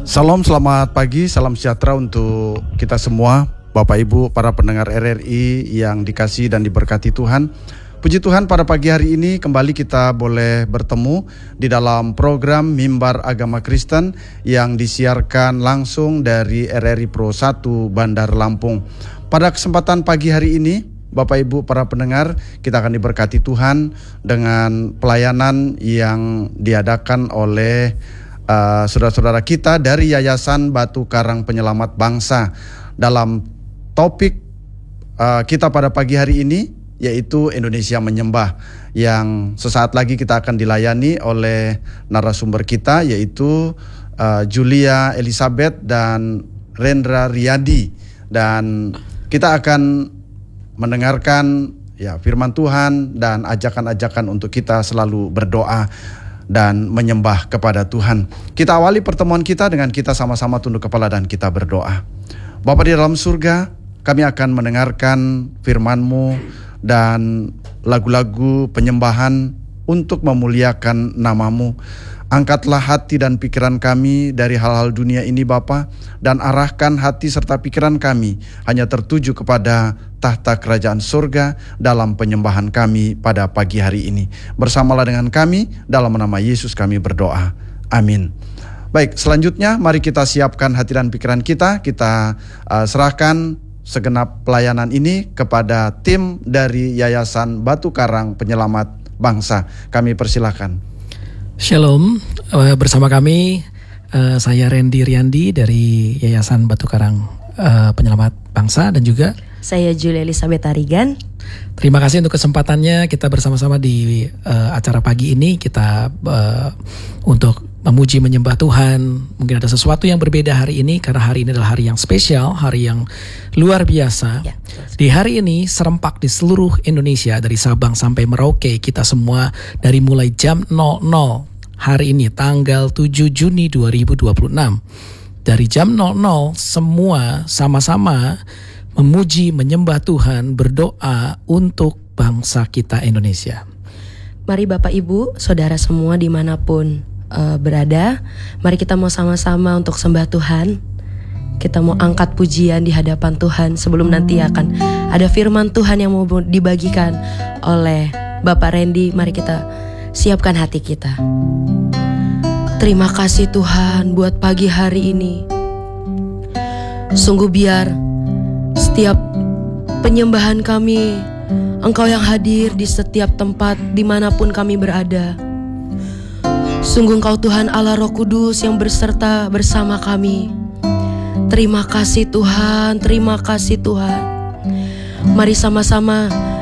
Salam, selamat pagi, salam sejahtera untuk kita semua, Bapak Ibu, para pendengar RRI yang dikasihi dan diberkati Tuhan. Puji Tuhan, pada pagi hari ini kembali kita boleh bertemu di dalam program Mimbar Agama Kristen yang disiarkan langsung dari RRI Pro 1 Bandar Lampung. Pada kesempatan pagi hari ini, Bapak Ibu para pendengar, kita akan diberkati Tuhan dengan pelayanan yang diadakan oleh saudara-saudara kita dari Yayasan Batu Karang Penyelamat Bangsa. Dalam topik kita pada pagi hari ini, yaitu Indonesia Menyembah, yang sesaat lagi kita akan dilayani oleh narasumber kita, yaitu Julia Elizabeth dan Rendra Riyadi. Dan kita akan mendengarkan firman Tuhan dan ajakan-ajakan untuk kita selalu berdoa dan menyembah kepada Tuhan. Kita awali pertemuan kita dengan kita sama-sama tunduk kepala dan kita berdoa. Bapa di dalam surga, kami akan mendengarkan firman-Mu dan lagu-lagu penyembahan untuk memuliakan nama-Mu. Angkatlah hati dan pikiran kami dari hal-hal dunia ini Bapa, dan arahkan hati serta pikiran kami hanya tertuju kepada tahta kerajaan surga dalam penyembahan kami pada pagi hari ini. Bersamalah dengan kami, dalam nama Yesus kami berdoa. Amin. Baik, selanjutnya mari kita siapkan hati dan pikiran kita. Kita serahkan segenap pelayanan ini kepada tim dari Yayasan Batu Karang Penyelamat Bangsa. Kami persilahkan. Shalom, bersama kami saya Randy Riyandi dari Yayasan Batu Karang Penyelamat Bangsa, dan juga saya Julia Elizabeth Arigan. Terima kasih untuk kesempatannya kita bersama-sama di acara pagi ini. Kita untuk memuji menyembah Tuhan. Mungkin ada sesuatu yang berbeda hari ini, karena hari ini adalah hari yang spesial, hari yang luar biasa. Ya. Di hari ini serempak di seluruh Indonesia, dari Sabang sampai Merauke, kita semua dari mulai jam 00 hari ini tanggal 7 Juni 2026. Dari jam 00 semua sama-sama memuji menyembah Tuhan, berdoa untuk bangsa kita Indonesia. Mari Bapak Ibu, Saudara semua dimanapun berada, mari kita mau sama-sama untuk sembah Tuhan. Kita mau angkat pujian di hadapan Tuhan sebelum nanti akan ada firman Tuhan yang mau dibagikan oleh Bapak Randy. Mari kita siapkan hati kita. Terima kasih Tuhan buat pagi hari ini. Sungguh biar setiap penyembahan kami, Engkau yang hadir di setiap tempat dimanapun kami berada. Sungguh Engkau Tuhan Allah Roh Kudus yang berserta bersama kami. Terima kasih Tuhan, terima kasih Tuhan. Mari sama-sama